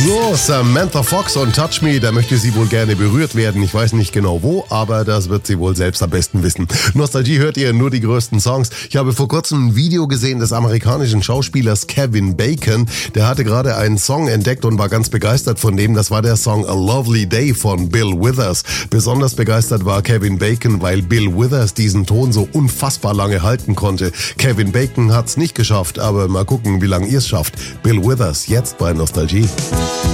So, Samantha Fox und Touch Me, da möchte sie wohl gerne berührt werden. Ich weiß nicht genau wo, aber das wird sie wohl selbst am besten wissen. Nostalgie hört ihr, nur die größten Songs. Ich habe vor kurzem ein Video gesehen des amerikanischen Schauspielers Kevin Bacon. Der hatte gerade einen Song entdeckt und war ganz begeistert von dem. Das war der Song A Lovely Day von Bill Withers. Besonders begeistert war Kevin Bacon, weil Bill Withers diesen Ton so unfassbar lange halten konnte. Kevin Bacon hat's nicht geschafft, aber mal gucken, wie lange ihr es schafft. Bill Withers, jetzt bei Nostalgie.